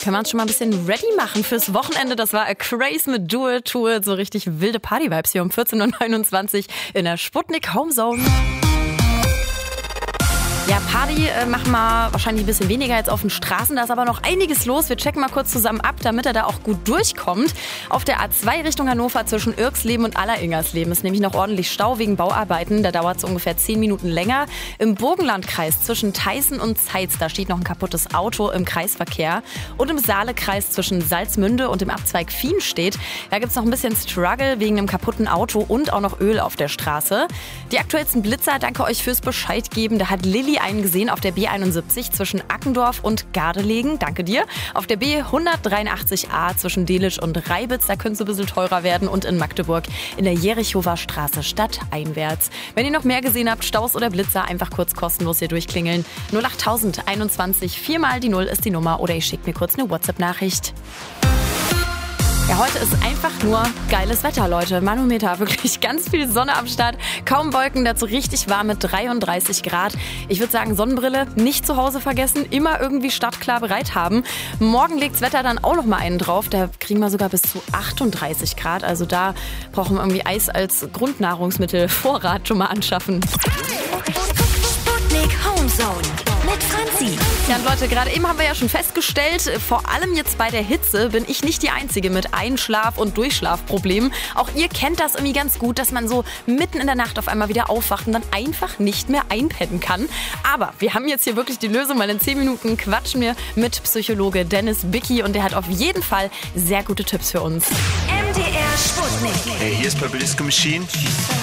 Können wir uns schon mal ein bisschen ready machen fürs Wochenende? Das war A Craze mit Do It, To It. So richtig wilde Party-Vibes hier um 14.29 Uhr in der Sputnik Homezone. Ja, Party machen wir wahrscheinlich ein bisschen weniger jetzt auf den Straßen. Da ist aber noch einiges los. Wir checken mal kurz zusammen ab, damit er da auch gut durchkommt. Auf der A2 Richtung Hannover zwischen Irksleben und Alleringersleben ist nämlich noch ordentlich Stau wegen Bauarbeiten. Da dauert es ungefähr 10 Minuten länger. Im Burgenlandkreis zwischen Theißen und Zeitz, da steht noch ein kaputtes Auto im Kreisverkehr. Und im Saalekreis zwischen Salzmünde und dem Abzweig Fienstedt, da gibt es noch ein bisschen Struggle wegen einem kaputten Auto und auch noch Öl auf der Straße. Die aktuellsten Blitzer, danke euch fürs Bescheid geben. Da hat Lilly einen gesehen auf der B71 zwischen Ackendorf und Gardelegen. Danke dir. Auf der B183a zwischen Delitzsch und Reibitz, da könnte es ein bisschen teurer werden. Und in Magdeburg in der Jerichower Straße stadteinwärts. Wenn ihr noch mehr gesehen habt, Staus oder Blitzer, einfach kurz kostenlos hier durchklingeln. 08021 4 mal die 0 ist die Nummer oder ihr schickt mir kurz eine WhatsApp-Nachricht. Ja, heute ist einfach nur geiles Wetter, Leute. Manometer, wirklich ganz viel Sonne am Start. Kaum Wolken, dazu richtig warm mit 33 Grad. Ich würde sagen, Sonnenbrille nicht zu Hause vergessen, immer irgendwie startklar bereit haben. Morgen legt's Wetter dann auch noch mal einen drauf. Da kriegen wir sogar bis zu 38 Grad. Also da brauchen wir irgendwie Eis als Grundnahrungsmittel. Vorrat schon mal anschaffen. Sputnik Homezone mit Franzi. Ja, und Leute, gerade eben haben wir ja schon festgestellt, vor allem jetzt bei der Hitze bin ich nicht die Einzige mit Einschlaf- und Durchschlafproblemen. Auch ihr kennt das irgendwie ganz gut, dass man so mitten in der Nacht auf einmal wieder aufwacht und dann einfach nicht mehr einpennen kann. Aber wir haben jetzt hier wirklich die Lösung, weil in 10 Minuten quatschen wir mit Psychologe Dennis Bicki und der hat auf jeden Fall sehr gute Tipps für uns. MDR Sputnik. Hey, hier ist Purple Disco Machine.